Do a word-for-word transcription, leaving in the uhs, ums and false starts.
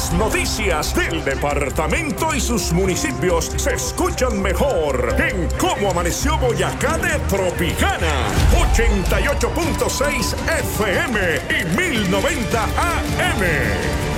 Las noticias del departamento y sus municipios se escuchan mejor en Cómo Amaneció Boyacá de Tropicana. ochenta y ocho punto seis F M y mil noventa A M.